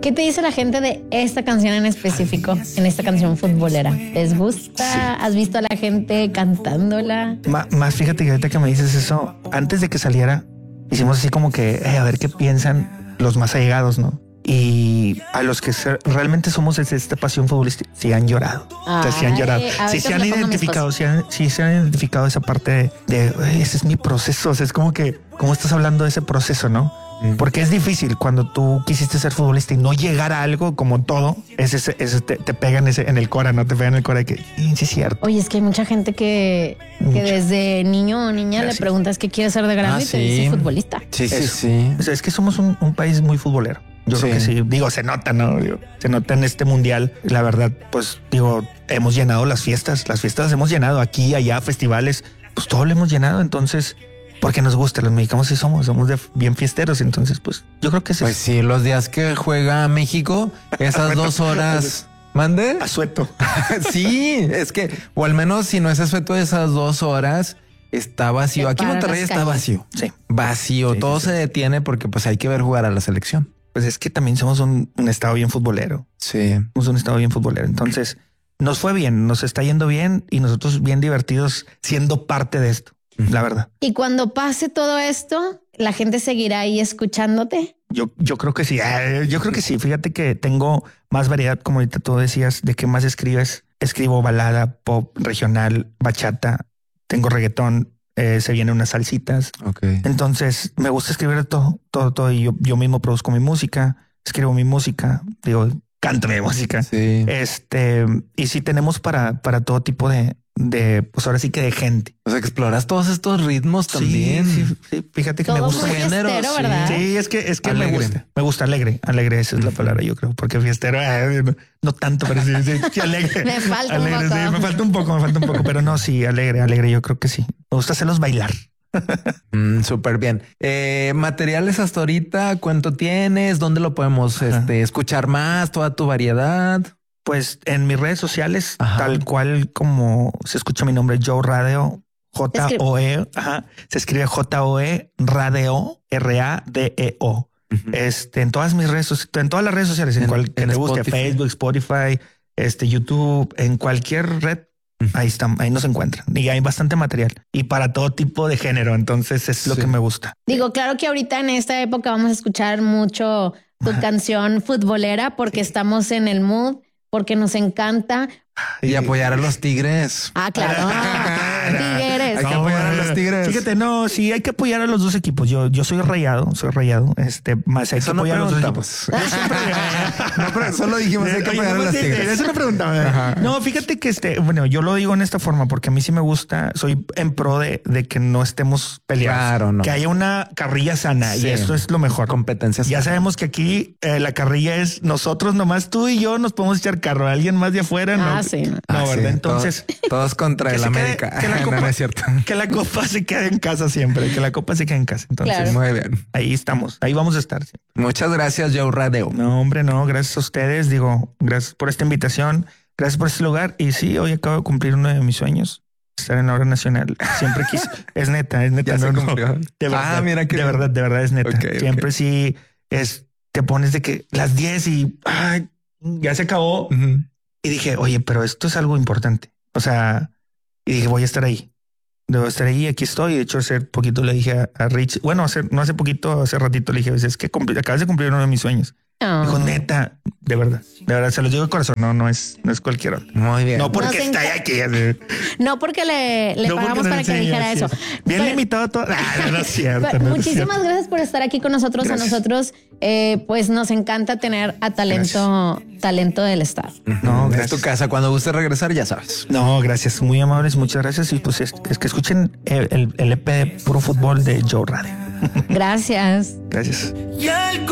¿Qué te dice la gente de esta canción en específico, en esta canción futbolera? ¿Les gusta? Sí. ¿Has visto a la gente cantándola? Más fíjate que ahorita que me dices eso, antes de que saliera, hicimos así como que a ver qué piensan los más allegados, ¿no? Y a los que realmente somos de esta pasión futbolística, sí han llorado. O sea, sí han llorado. Sí se han identificado, sí se han identificado esa parte de ese es mi proceso. O sea, es como que, ¿cómo estás hablando de ese proceso, no? Porque es difícil cuando tú quisiste ser futbolista y no llegar a algo como todo, ese te pegan en el cora, no te pegan en el cora de que sí es cierto. Oye, es que hay mucha gente que desde niño o niña le preguntas qué quieres ser de grande y te dice futbolista. Sí. O sea, es que somos un país muy futbolero. Yo creo que sí. Digo, se nota, ¿no? Se nota en este mundial. La verdad, pues digo, hemos llenado las fiestas. Las fiestas hemos llenado aquí, allá, festivales. Pues todo lo hemos llenado. Entonces, porque nos gusta. Los mexicanos sí somos bien fiesteros. Entonces, pues yo creo que sí. Pues sí, los días que juega México, esas 2 horas. ¿Mande? Asueto. Sí, es que, o al menos si no es asueto de esas 2 horas, está vacío. Aquí en Monterrey está vacío. Sí. Vacío. Sí, todo se detiene porque pues hay que ver jugar a la selección. Pues es que también somos un estado bien futbolero. Sí. Somos un estado bien futbolero. Entonces nos fue bien, nos está yendo bien y nosotros bien divertidos siendo parte de esto, la verdad. Y cuando pase todo esto, ¿la gente seguirá ahí escuchándote? Yo creo que sí. Yo creo que sí. Fíjate que tengo más variedad, como ahorita tú decías, de qué más escribes. Escribo balada, pop, regional, bachata, tengo reggaetón. Se vienen unas salsitas. Okay. Entonces me gusta escribir todo. Y yo mismo produzco mi música, escribo mi música, canto mi música. Sí. Y sí tenemos para todo tipo de, pues ahora sí que de gente. O sea, que exploras todos estos ritmos también. Sí. Fíjate que todo me gusta. Fiestero, ¿verdad? Sí, es que me gusta alegre. Alegre, esa es la palabra, yo creo, porque fiestero no tanto, pero sí alegre. Me falta alegre, un poco. Sí, me falta un poco, pero no, sí, alegre, yo creo que sí. Me gusta hacerlos bailar. Súper bien. Materiales hasta ahorita, ¿cuánto tienes? ¿Dónde lo podemos escuchar más? Toda tu variedad. Pues en mis redes sociales, tal cual como se escucha mi nombre, Joe Radio, J-O-E, se escribe J-O-E, Radio, R-A-D-E-O. En todas mis redes sociales, en todas las redes sociales, en cual que te guste, Facebook, Spotify, YouTube, en cualquier red, ahí están, ahí nos encuentran y hay bastante material y para todo tipo de género. Entonces es lo que me gusta. Digo, claro que ahorita en esta época vamos a escuchar mucho tu canción futbolera porque estamos en el mood, porque nos encanta. Y apoyar a los Tigres. Claro. Tigres. Hay que apoyar a los Tigres. Fíjate, sí hay que apoyar a los dos equipos. Yo soy rayado. Más hay que apoyar a los dos equipos. No, pero solo dijimos hay que apoyar a los Tigres. Eso no preguntaba. No, fíjate que yo lo digo en esta forma porque a mí sí me gusta. Soy en pro de que no estemos peleados. Claro, no. Que haya una carrilla sana y eso es lo mejor. Competencia sana. Ya sabemos que aquí la carrilla es nosotros, nomás tú y yo nos podemos echar carro. Alguien más de afuera no. Sí. No, ¿verdad? Entonces todos contra el América. No es cierto. Que la copa se quede en casa siempre. Que la copa se quede en casa. Entonces, claro. Muy bien. Ahí estamos. Ahí vamos a estar. Muchas gracias, Joe Radio. No, hombre, no. Gracias a ustedes. Gracias por esta invitación. Gracias por este lugar. Y sí, hoy acabo de cumplir uno de mis sueños. Estar en la hora nacional. Siempre quise. Es neta. Ya se cumplió. De verdad. Mira que de verdad es neta. Okay, siempre sí te pones de que las 10 y ya se acabó. Y dije, oye, pero esto es algo importante. O sea, y dije, voy a estar ahí. Debo estar ahí. Aquí estoy. De hecho, hace poquito le dije a Rich, bueno, hace poquito, hace ratito le dije, es que acabas de cumplir uno de mis sueños. Dijo, neta, de verdad, se los digo de corazón. No es cualquier otro. Muy bien. No porque está aquí. No porque le pagamos para que dijera eso. Bien limitado todo. No es cierto. Muchísimas gracias por estar aquí con nosotros. Gracias. A nosotros, pues nos encanta tener a talento del estado. No, es tu casa. Cuando guste regresar, ya sabes. No, gracias. Muy amables. Muchas gracias. Y pues es que escuchen el EP de Puro Fútbol de Joe Radio. Gracias. Gracias.